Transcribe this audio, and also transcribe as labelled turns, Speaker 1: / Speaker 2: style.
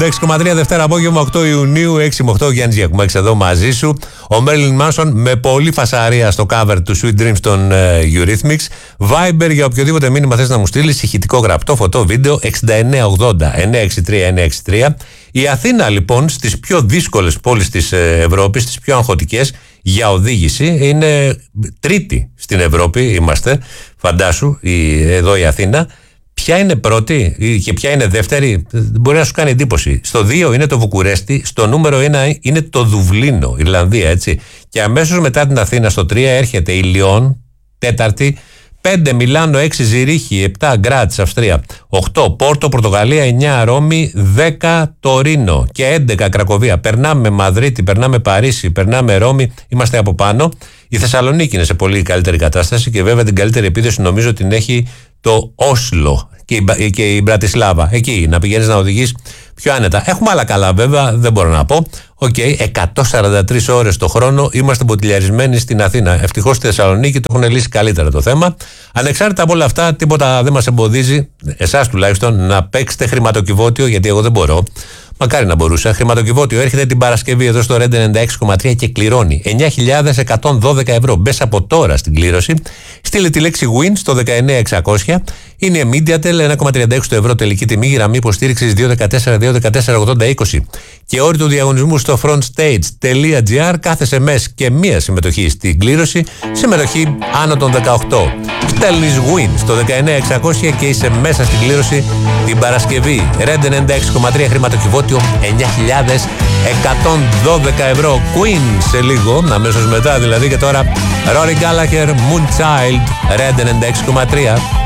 Speaker 1: 6,3 Δευτέρα απόγευμα 8 Ιουνίου, 6 με 8 Γιάννης Γιακουμάκης εδώ μαζί σου. Ο Μέρλιν Μάνσον με πολύ φασαρία στο cover του Sweet Dreams των Eurythmics. Viber για οποιοδήποτε μήνυμα θες να μου στείλεις, ηχητικό, γραπτό, φωτό, βίντεο 6980-963-963. Η Αθήνα λοιπόν στις πιο δύσκολες πόλεις της Ευρώπης, στις πιο αγχωτικές για οδήγηση, είναι τρίτη στην Ευρώπη, είμαστε, φαντάσου, εδώ η Αθήνα. Ποια είναι πρώτη και ποια είναι δεύτερη, μπορεί να σου κάνει εντύπωση. Στο 2 είναι το Βουκουρέστι, στο νούμερο 1 είναι το Δουβλίνο, Ιρλανδία, έτσι. Και αμέσως μετά την Αθήνα στο 3 έρχεται η Λιόν, τέταρτη, 5 Μιλάνο, 6 Ζηρίχη, 7 Γκράτς, Αυστρία, 8 Πόρτο, Πορτογαλία, 9 Ρώμη, 10 Τωρίνο και 11 Κρακοβία. Περνάμε Μαδρίτη, περνάμε Παρίσι, περνάμε Ρώμη, είμαστε από πάνω. Η Θεσσαλονίκη είναι σε πολύ καλύτερη κατάσταση και βέβαια την καλύτερη επίδοση νομίζω την έχει το Όσλο και η Μπρατισλάβα. Εκεί να πηγαίνεις να οδηγείς πιο άνετα. Έχουμε άλλα καλά βέβαια, δεν μπορώ να πω. 143 ώρες το χρόνο είμαστε μποτιλιαρισμένοι στην Αθήνα. Ευτυχώς στη Θεσσαλονίκη το έχουν λύσει καλύτερα το θέμα. Ανεξάρτητα από όλα αυτά, τίποτα δεν μας εμποδίζει, εσάς τουλάχιστον, να παίξετε χρηματοκιβώτιο, γιατί εγώ δεν μπορώ. Μακάρι να μπορούσα. Χρηματοκιβώτιο έρχεται την Παρασκευή εδώ στο Red 96,3 και κληρώνει 9.112 ευρώ. Μπες από τώρα στην κλήρωση. Στείλε τη λέξη win στο 19600. Είναι Mediatel 1,36 ευρώ τελική τιμή. Γραμμή υποστήριξης 214-214-80-20. Και όρι του διαγωνισμού στο frontstage.gr. Κάθε SMS και μία συμμετοχή στην κλήρωση. Συμμετοχή άνω των 18. Στέλνεις win στο 19600 και είσαι μέσα στην κλήρωση την Παρασκευή. Red 96,3 χρηματοκιβώτιο 9.112 ευρώ. Queen σε λίγο, αμέσως μετά δηλαδή. Και τώρα Rory Gallagher, Moonchild, Red 96,3.